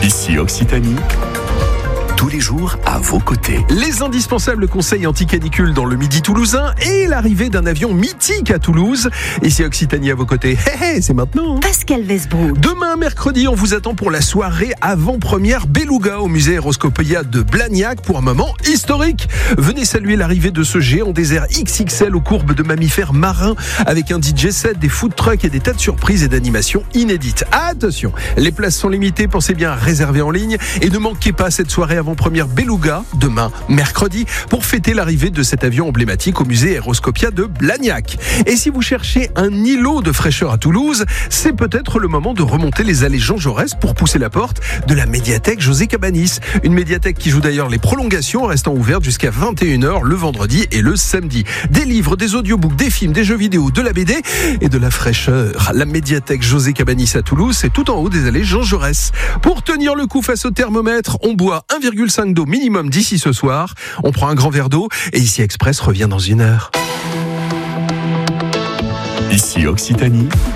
Ici Occitanie. Tous les jours à vos côtés. Les indispensables conseils anti-canicule dans le Midi toulousain et l'arrivée d'un avion mythique à Toulouse. Ici Occitanie à vos côtés. C'est maintenant. Pascal Wesbrook. Demain, mercredi, on vous attend pour la soirée avant-première Beluga au musée Aeroscopia de Blagnac pour un moment historique. Venez saluer l'arrivée de ce géant désert XXL aux courbes de mammifères marins avec un DJ set, des food trucks et des tas de surprises et d'animations inédites. Attention, les places sont limitées, pensez bien à réserver en ligne et ne manquez pas cette soirée avant-première Beluga demain, mercredi, pour fêter l'arrivée de cet avion emblématique au musée Aeroscopia de Blagnac. Et si vous cherchez un îlot de fraîcheur à Toulouse, c'est peut-être le moment de remonter les allées Jean Jaurès pour pousser la porte de la médiathèque José Cabanis. Une médiathèque qui joue d'ailleurs les prolongations, restant ouverte jusqu'à 21h le vendredi et le samedi. Des livres, des audiobooks, des films, des jeux vidéo, de la BD et de la fraîcheur. La médiathèque José Cabanis à Toulouse, c'est tout en haut des allées Jean Jaurès. Pour tenir le coup face au thermomètre, on boit 1,5 d'eau minimum d'ici ce soir. On prend un grand verre d'eau et Ici Express revient dans 1 heure. Ici Occitanie.